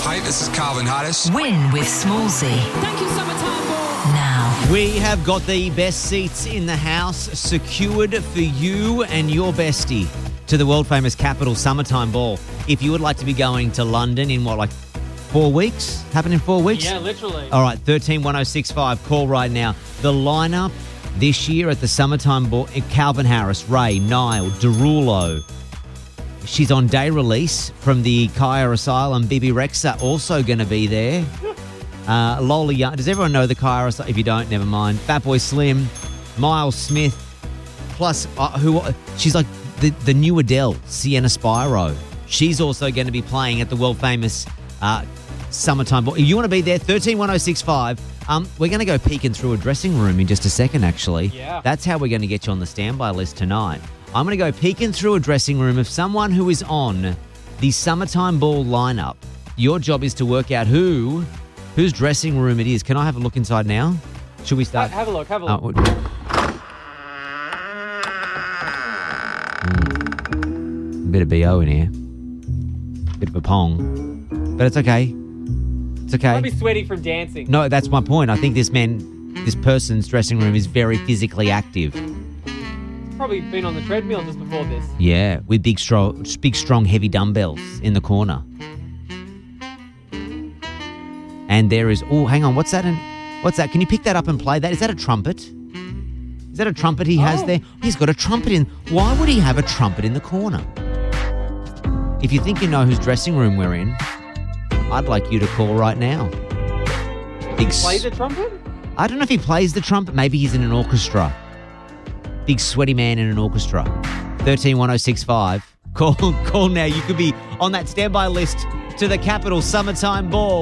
Hey, this is Calvin Harris. Win with Smallsy. Thank you, Summertime Ball. Now. We have got the best seats in the house secured for you and your bestie to the world-famous Capital Summertime Ball. If you would like to be going to London in, 4 weeks? Happen in 4 weeks? Yeah, literally. All right, 131065. Call right now. The lineup this year at the Summertime Ball, Calvin Harris, Ray, Niall, Derulo. She's on day release from the Kaya Asylum. Bibi Rexa also going to be there. Lola Young. Does everyone know the Kaya Asylum? If you don't, never mind. Fatboy Slim, Miles Smith, plus she's like the new Adele, Sienna Spiro. She's also going to be playing at the world-famous Summertime Ball. If you want to be there, 131065. We're going to go peeking through a dressing room in just a second, actually. Yeah. That's how we're going to get you on the standby list tonight. I'm going to go peeking through a dressing room of someone who is on the Summertime Ball lineup. Your job is to work out whose dressing room it is. Can I have a look inside now? Should we start? Have a look. Bit of BO in here. Bit of a pong. But it's okay. It's okay. Might be sweaty from dancing. No, that's my point. I think this person's dressing room is very physically active. Probably been on the treadmill just before this. Yeah, with big, strong, heavy dumbbells in the corner. And there is... Oh, hang on. What's that? What's that? Can you pick that up and play that? Is that a trumpet? Is that a trumpet he has there? He's got a trumpet in... Why would he have a trumpet in the corner? If you think you know whose dressing room we're in, I'd like you to call right now. Play the trumpet? I don't know if he plays the trumpet. Maybe he's in an orchestra. Big sweaty man in an orchestra. 131065. Call now. You could be on that standby list to the Capital Summertime Ball.